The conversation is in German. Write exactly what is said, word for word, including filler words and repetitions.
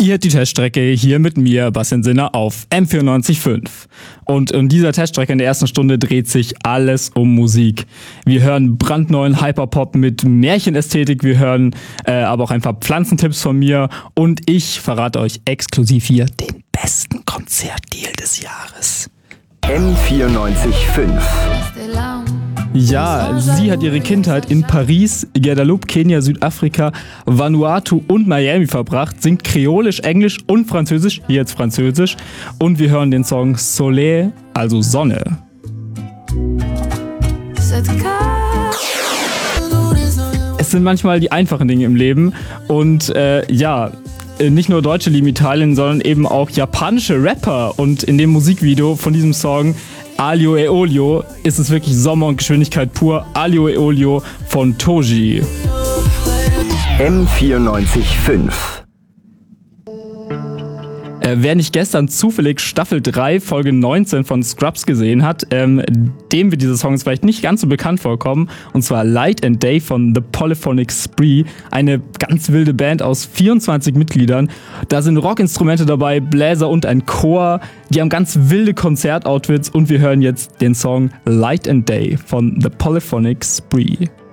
Ihr hört die Teststrecke hier mit mir, Bastian Sinner, auf M vierundneunzig Komma fünf. Und in dieser Teststrecke in der ersten Stunde dreht sich alles um Musik. Wir hören brandneuen Hyperpop mit Märchenästhetik, wir hören äh, aber auch ein paar Pflanzentipps von mir und ich verrate euch exklusiv hier den besten Konzertdeal des Jahres. M vierundneunzig Komma fünf. Ja, sie hat ihre Kindheit in Paris, Guadeloupe, Kenia, Südafrika, Vanuatu und Miami verbracht, singt Kreolisch, Englisch und Französisch, hier jetzt Französisch. Und wir hören den Song Soleil, also Sonne. Es sind manchmal die einfachen Dinge im Leben und äh, ja, nicht nur Deutsche lieben Italien, sondern eben auch japanische Rapper. Und in dem Musikvideo von diesem Song Alio e Olio ist es wirklich Sommer und Geschwindigkeit pur. Alio e Olio von Toji. M vierundneunzig Komma fünf. Äh, wer nicht gestern zufällig Staffel drei, Folge neunzehn von Scrubs gesehen hat, ähm, dem wird dieser Song jetzt vielleicht nicht ganz so bekannt vorkommen. Und zwar Light and Day von The Polyphonic Spree. Eine ganz wilde Band aus vierundzwanzig Mitgliedern. Da sind Rockinstrumente dabei, Bläser und ein Chor. Die haben ganz wilde Konzertoutfits und wir hören jetzt den Song Light and Day von The Polyphonic Spree.